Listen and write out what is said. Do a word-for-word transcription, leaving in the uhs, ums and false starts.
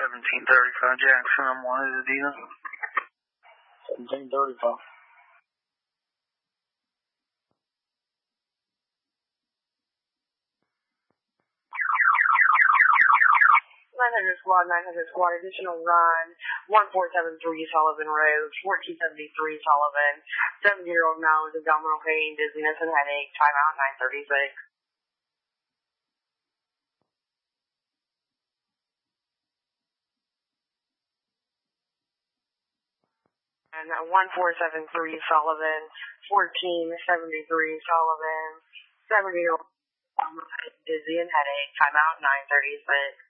seventeen thirty-five Jackson, I'm one of the deal. seventeen thirty-five. nine hundred squad, nine hundred squad, additional run, one four seven three Sullivan Road, fourteen seventy-three Sullivan, seven-year-old now with abdominal pain, dizziness, and headache, timeout nine thirty-six. And one four seven three Sullivan, fourteen seventy-three Sullivan, seven-year-old dizzy and headache, timeout nine thirty-six.